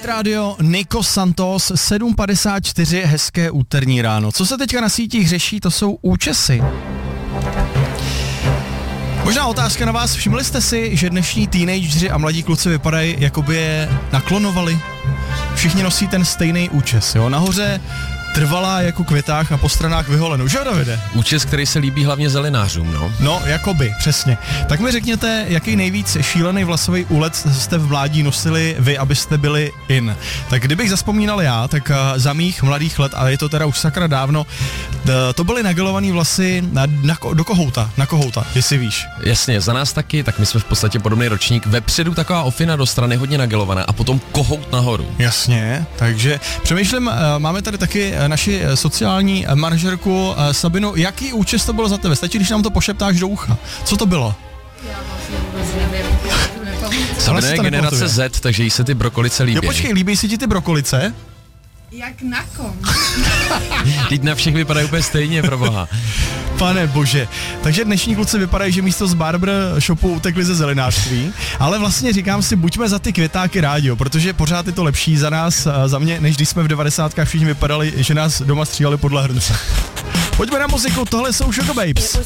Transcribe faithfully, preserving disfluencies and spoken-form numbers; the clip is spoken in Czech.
Hit Radio, Nico Santos, sedm padesát čtyři, hezké úterní ráno. Co se teďka na sítích řeší, to jsou účesy. Možná otázka na vás, všimli jste si, že dnešní teenageři a mladí kluci vypadají, jako by je naklonovali? Všichni nosí ten stejný účes, jo, nahoře trvalá jako květák a po stranách vyholenou, že Davide? Účes, který se líbí hlavně zelenářům, no. No, jakoby, přesně. Tak mi řekněte, jaký nejvíc šílený vlasový úlet jste v mládí nosili vy, abyste byli in. Tak kdybych zazpomínal já, tak za mých mladých let, a je to teda už sakra dávno, to byly nagelovaný vlasy na, na, do kohouta, na kohouta, jestli víš. Jasně, za nás taky, tak my jsme v podstatě podobný ročník. Vepředu taková ofina do strany, hodně nagelovaná a potom kohout nahoru. Jasně, takže přemýšlím, máme tady taky naši sociální manažerku Sabinu, jaký účes to bylo za tebe? Stačí, když nám to pošeptáš do ucha. Co to bylo? Já vlastně vůbec nevím. Sabina je generace Z, takže jí se ty brokolice líbí. Jo, počkej, líbí si ti ty brokolice? Jak na kom? Teď na všech vypadají úplně stejně, proboha. Pane bože. Takže dnešní kluci vypadají, že místo z barber shopu utekli ze zelenářství, ale vlastně říkám si, buďme za ty květáky rádi, jo, protože pořád je to lepší za nás, za mě, než když jsme v devadesátkách všichni vypadali, že nás doma stříhali podle hrnce. Pojďme na muziku, tohle jsou Sugar Babes.